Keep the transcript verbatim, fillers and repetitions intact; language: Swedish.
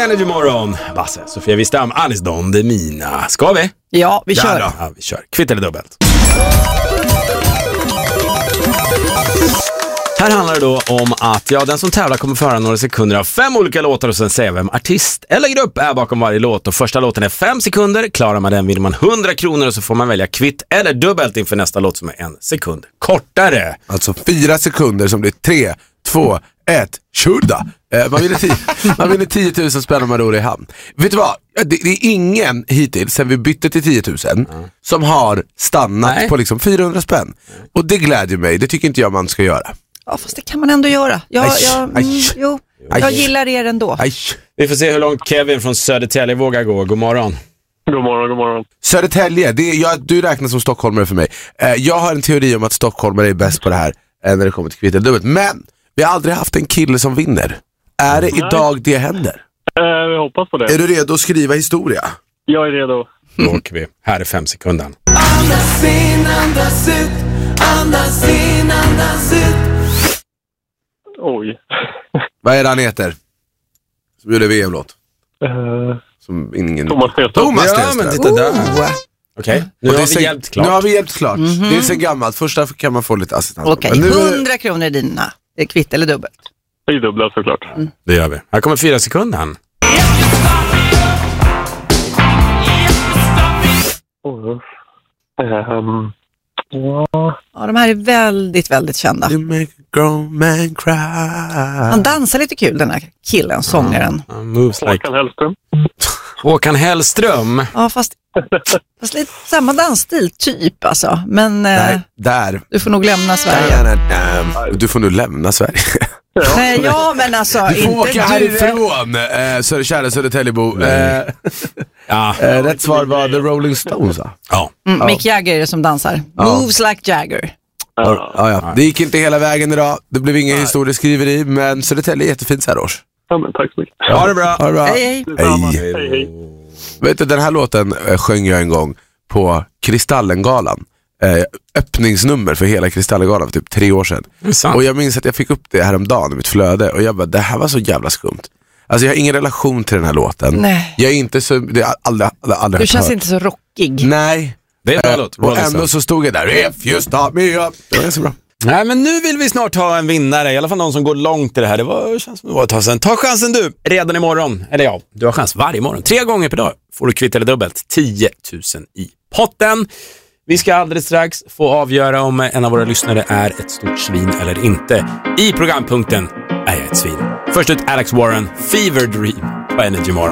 Energy Morgon. Basse, Sofia Wistam, Alice Don Demina. Ska vi? Ja, vi kör. Ja, ja, vi kör. Kvitt eller dubbelt. Här handlar det då om att ja, den som tävlar kommer föra några sekunder av fem olika låtar och sen säga vem artist eller grupp är bakom varje låt. Och första låten är fem sekunder. Klarar man den vinner man hundra kronor och så får man välja kvitt eller dubbelt inför nästa låt som är en sekund kortare. Alltså fyra sekunder som det är tre, två, ett, tjurda. Eh, man vinner tio, man vinner tio tusen spänn om man ror i hamn. Vet du vad? Det, det är ingen hittills sen vi bytte till tio tusen mm. som har stannat Nej. på liksom fyrahundra spänn. Mm. Och det glädjer mig. Det tycker inte jag man ska göra. Ja, fast det kan man ändå göra. Jag, aj, jag, mm, aj, jo, aj, jag gillar er ändå. Aj. Vi får se hur långt Kevin från Södertälje vågar gå. God morgon. God morgon, god morgon. Södertälje, det är, jag, du räknas som stockholmare för mig. Eh, jag har en teori om att stockholmare är bäst på det här eh, när det kommer till kvitt eller dubbelt. Men vi har aldrig haft en kille som vinner. Är det Nej. idag det händer? Eh, vi hoppas på det. Är du redo att skriva historia? Jag är redo. Då åker vi. Här är fem sekunder. Andas in, andas ut. Andas in, andas ut. Oj. Vad är det han heter? Som gjorde V M-låt. Uh, Som ingen... Thomas Stenström. Thomas Ja, Stenström. men titta där. Oh. Okej, okay. nu Och har det är vi sen, hjälpt klart. Nu har vi hjälpt klart. Mm-hmm. Det är så gammalt. Första kan man få lite assistans. Okej, okay. hundra kronor dina. Det är kvitt eller dubbelt. Det är dubbelt såklart. Mm. Det gör vi. Här kommer fyra sekunder. Oh. Um, ja. Ja, de här är väldigt, väldigt kända. You make a grown man cry. Han dansar lite kul, den här killen, sångaren. Uh, uh, moves like... Håkan Hellström. Håkan Hellström. Ja, fast, fast lite samma dansstil, typ alltså. Men Nej, eh, där. du får nog lämna Sverige. Du får nog lämna Sverige. Ja. Nej, ja, men alltså, Du får inte åka du. härifrån, eh, så kära Södertäljebo. Eh, Ja. eh, rätt svar var The Rolling Stones, va? Ja. Mm, Ja. Mick Jagger är det som dansar. Ja. Moves like Jagger. Ja, ja, ja. Det gick inte hela vägen idag. Det blev ingen historieskriveri, men Södertälje är jättefint så här års. Ja, men tack så mycket. Ha det bra. Ha det bra. Hej, hej. Hej. Hej, hej. Vet du, den här låten eh, sjöng jag en gång på Kristallengalan. Eh, öppningsnummer för hela Kristallengalan för typ tre år sedan. Sant. Och jag minns att jag fick upp det här om dagen i mitt flöde. Och jag bara, det här var så jävla skumt. Alltså jag har ingen relation till den här låten. Nej. Jag är inte så, det är aldrig, aldrig, aldrig Du känns hört. inte så rockig. Nej. Det är en bra Eh, låt. och ändå så stod jag där, if you start me up. Det var så bra. Nej, men nu vill vi snart ha en vinnare. I alla fall någon som går långt i det här. Det var, känns som det var ett tag sedan. Ta chansen du, redan imorgon. Eller ja, du har chans varje morgon. Tre gånger per dag får du kvitt eller dubbelt. tio tusen i potten. Vi ska alldeles strax få avgöra om en av våra lyssnare är ett stort svin eller inte. I programpunkten är jag ett svin. Först ut Alex Warren, Fever Dream på Energy Morgon.